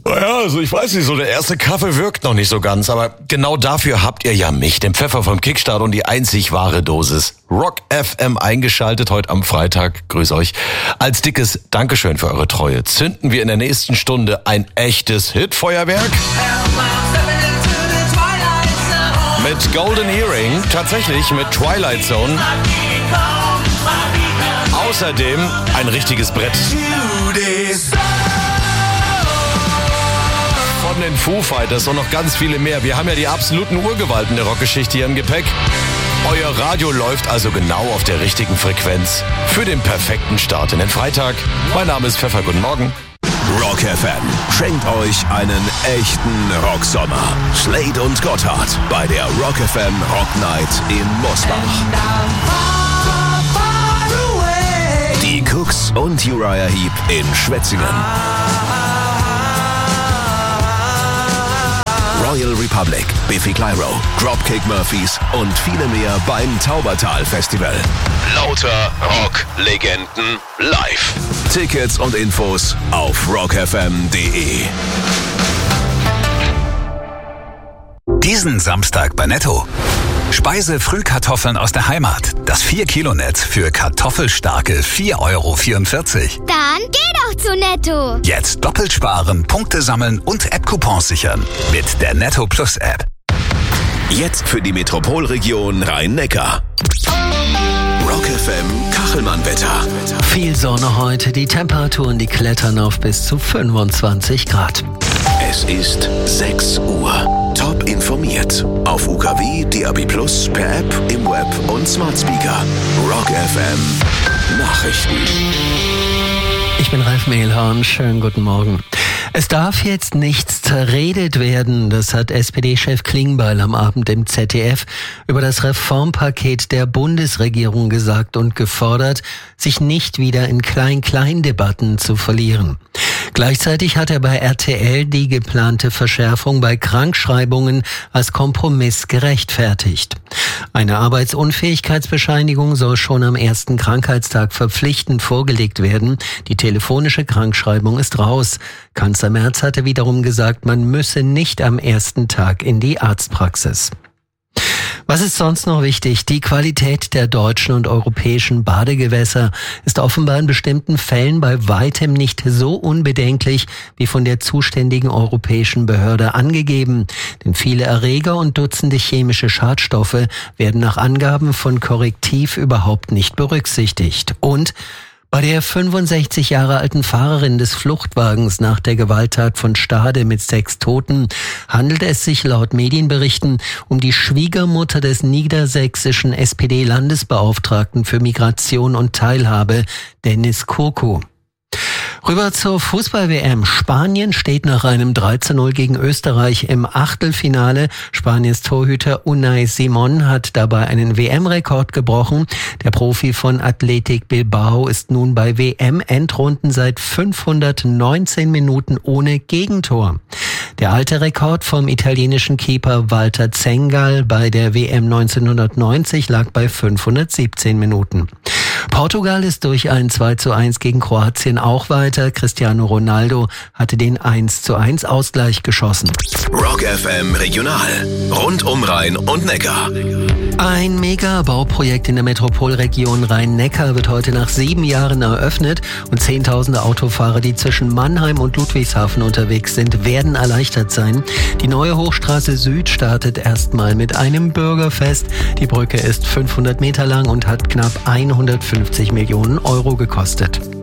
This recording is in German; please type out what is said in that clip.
Naja, also ich weiß nicht, so der erste Kaffee wirkt noch nicht so ganz, aber genau dafür habt ihr ja mich, den Pfeffer vom Kickstart und die einzig wahre Dosis Rock FM eingeschaltet heute am Freitag. Grüß euch. Als dickes Dankeschön für eure Treue zünden wir in der nächsten Stunde ein echtes Hitfeuerwerk. Mit Golden Earring, tatsächlich mit Twilight Zone. Außerdem ein richtiges Brett. Von den Foo Fighters und noch ganz viele mehr. Wir haben ja die absoluten Urgewalten der Rockgeschichte hier im Gepäck. Euer Radio läuft also genau auf der richtigen Frequenz für den perfekten Start in den Freitag. Mein Name ist Pfeffer, guten Morgen. Rock FM schenkt euch einen echten Rocksommer. Slade und Gotthard bei der Rock FM Rock Night in Mosbach. Die Cooks und Uriah Heep in Schwetzingen. Royal Republic, Biffy Clyro, Dropkick Murphys und viele mehr beim Taubertal Festival. Lauter Rock-Legenden live. Tickets und Infos auf rockfm.de. Diesen Samstag bei Netto. Speise-Frühkartoffeln aus der Heimat. Das 4-Kilo-Netz für kartoffelstarke 4,44 €. Dann geh doch zu Netto. Jetzt doppelt sparen, Punkte sammeln und App-Coupons sichern. Mit der Netto Plus App. Jetzt für die Metropolregion Rhein-Neckar. Rock FM Kachelmann-Wetter. Viel Sonne heute, die Temperaturen, die klettern auf bis zu 25 Grad. Es ist 6 Uhr. Top informiert. Auf UKW, DAB+, per App, im Web und Smart Speaker. Rock FM Nachrichten. Ich bin Ralf Mehlhorn, schönen guten Morgen. Es darf jetzt nichts zerredet werden, das hat SPD-Chef Klingbeil am Abend im ZDF über das Reformpaket der Bundesregierung gesagt und gefordert, sich nicht wieder in Klein-Klein-Debatten zu verlieren. Gleichzeitig hat er bei RTL die geplante Verschärfung bei Krankschreibungen als Kompromiss gerechtfertigt. Eine Arbeitsunfähigkeitsbescheinigung soll schon am ersten Krankheitstag verpflichtend vorgelegt werden. Die telefonische Krankschreibung ist raus. Kanzler Merz hatte wiederum gesagt, man müsse nicht am ersten Tag in die Arztpraxis. Was ist sonst noch wichtig? Die Qualität der deutschen und europäischen Badegewässer ist offenbar in bestimmten Fällen bei weitem nicht so unbedenklich wie von der zuständigen europäischen Behörde angegeben. Denn viele Erreger und Dutzende chemische Schadstoffe werden nach Angaben von Correctiv überhaupt nicht berücksichtigt. Und bei der 65 Jahre alten Fahrerin des Fluchtwagens nach der Gewalttat von Stade mit 6 Toten handelt es sich laut Medienberichten um die Schwiegermutter des niedersächsischen SPD-Landesbeauftragten für Migration und Teilhabe, Dennis Kurko. Rüber zur Fußball-WM. Spanien steht nach einem 3:0 gegen Österreich im Achtelfinale. Spaniens Torhüter Unai Simón hat dabei einen WM-Rekord gebrochen. Der Profi von Athletic Bilbao ist nun bei WM-Endrunden seit 519 Minuten ohne Gegentor. Der alte Rekord vom italienischen Keeper Walter Zengal bei der WM 1990 lag bei 517 Minuten. Portugal ist durch ein 2:1 gegen Kroatien auch weiter. Cristiano Ronaldo hatte den 1:1 Ausgleich geschossen. Rock FM Regional. Rund um Rhein und Neckar. Ein Mega-Bauprojekt in der Metropolregion Rhein-Neckar wird heute nach 7 Jahren eröffnet und Zehntausende Autofahrer, die zwischen Mannheim und Ludwigshafen unterwegs sind, werden erleichtert sein. Die neue Hochstraße Süd startet erstmal mit einem Bürgerfest. Die Brücke ist 500 Meter lang und hat knapp 150 Millionen € gekostet.